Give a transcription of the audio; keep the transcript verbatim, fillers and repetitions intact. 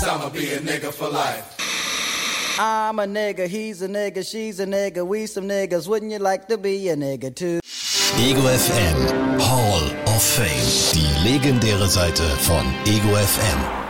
cause I'ma be a nigga for life. I'm a nigga, he's a nigga, she's a nigga, we some niggas, wouldn't you like to be a nigga too? Ego F M Hall of Fame. Die legendäre Seite von Ego F M.